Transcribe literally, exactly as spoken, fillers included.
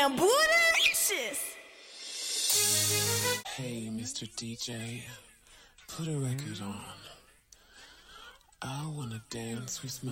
damn bootylicious. Hey, Mister D J, put a record on. I wanna dance with my